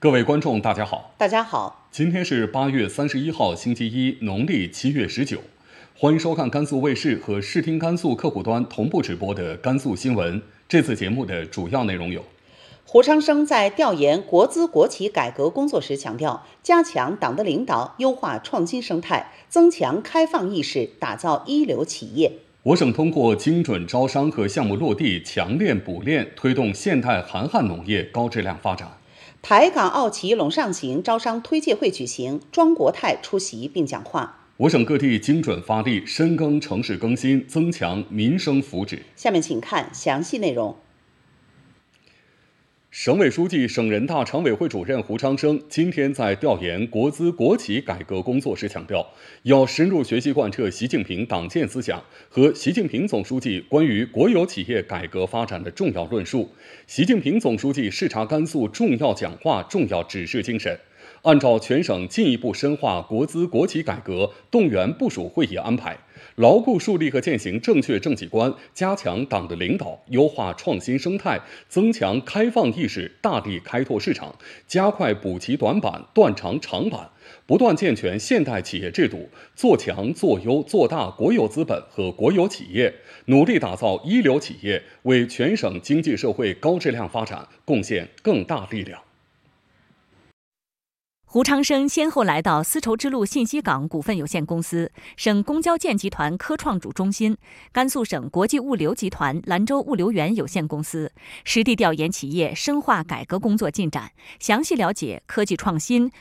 各位观众，大家好。 大家好， 今天是8月31号，星期一，农历7月19。欢迎收看甘肃卫视和视听甘肃客户端同步直播的甘肃新闻。这次节目的主要内容有： 胡昌生在调研国资国企改革工作时强调，加强党的领导，优化创新生态，增强开放意识，打造一流企业。 我省通过精准招商和项目落地，强链补链，推动现代含旱农业高质量发展。 台港澳企陇上行招商推介会举行，庄国泰出席并讲话。 我省各地精准发力，深耕城市更新，增强民生福祉。 下面请看详细内容。 省委书记、省人大常委会主任胡昌生今天在调研国资国企改革工作时强调，要深入学习贯彻习近平党建思想和习近平总书记关于国有企业改革发展的重要论述，习近平总书记视察甘肃重要讲话、重要指示精神，按照全省进一步深化国资国企改革动员部署会议安排，牢固树立和践行正确政绩观，加强党的领导，优化创新生态，增强开放意识，大力开拓市场，加快补齐短板，断长长板，不断健全现代企业制度，做强做优做大国有资本和国有企业，努力打造一流企业，为全省经济社会高质量发展贡献更大力量。 胡昌生先后来到丝绸之路信息港股份有限公司、省公交建集团科创主中心、甘肃省国际物流集团兰州物流园有限公司，实地调研企业深化改革工作进展，详细了解科技创新、